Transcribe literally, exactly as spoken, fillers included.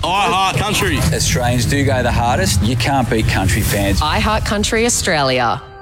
I Heart Country. Australians do go the hardest. You can't beat country fans. I Heart Country Australia.